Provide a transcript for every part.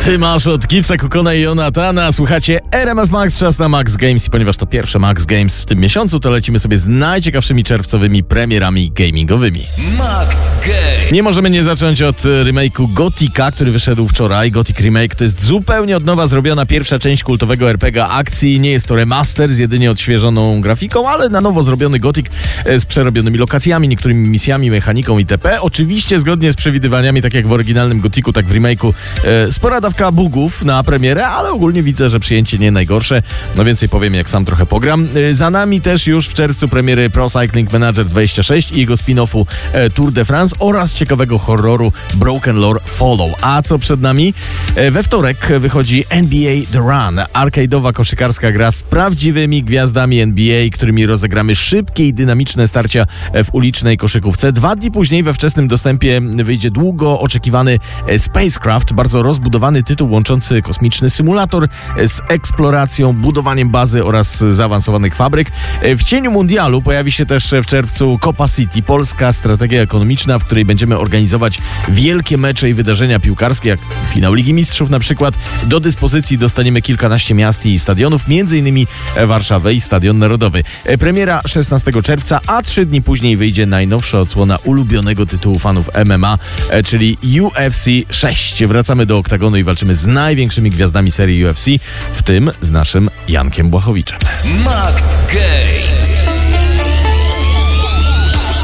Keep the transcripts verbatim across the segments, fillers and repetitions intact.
Ty masz od Gipsa, Kukona i Jonatana. Słuchacie R M F Max, czas na Max Games i ponieważ to pierwsze Max Games w tym miesiącu, to lecimy sobie z najciekawszymi czerwcowymi premierami gamingowymi. Max Games. Nie możemy nie zacząć od remake'u Gothica, który wyszedł wczoraj. Gothic Remake to jest zupełnie od nowa zrobiona pierwsza część kultowego er pe gie akcji. Nie jest to remaster z jedynie odświeżoną grafiką, ale na nowo zrobiony Gothic z przerobionymi lokacjami, niektórymi misjami, mechaniką itp. Oczywiście zgodnie z przewidywaniami, tak jak w oryginalnym Gothicu, tak w remake'u e, spora dawka bugów na premierę, ale ogólnie widzę, że przyjęcie nie najgorsze. No więcej powiem, jak sam trochę pogram. E, za nami też już w czerwcu premiery Pro Cycling Manager dwadzieścia sześć i jego spin-offu e, Tour de France oraz ciekawego horroru Broken Lore Follow. A co przed nami? E, we wtorek wychodzi N B A The Run, arcade'owa koszykarska gra z prawdziwymi gwiazdami N B A, którymi rozegramy szybkie i dynamiczne starcia w ulicznej koszykówce. Dwa dni później we wczesnym dostępie wyjdzie długo oczekiwany Spacecraft, bardzo rozbudowany tytuł łączący kosmiczny symulator z eksploracją, budowaniem bazy oraz zaawansowanych fabryk. W cieniu mundialu pojawi się też w czerwcu Copa City, polska strategia ekonomiczna, w której będziemy organizować wielkie mecze i wydarzenia piłkarskie, jak finał Ligi Mistrzów na przykład. Do dyspozycji dostaniemy kilkanaście miast i stadionów, między innymi Warszawę i Stadion Narodowy. Premiera szesnastego czerwca, a trzy dni później wyjdzie najnowsza odsłona ulubionego tytułu fanów M M A, czyli U F C sześć. Wracamy do oktagonu i walczymy z największymi gwiazdami serii U F C, w tym z naszym Jankiem Błachowiczem. Max Games.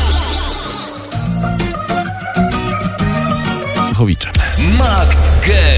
Błachowiczem. Max Games.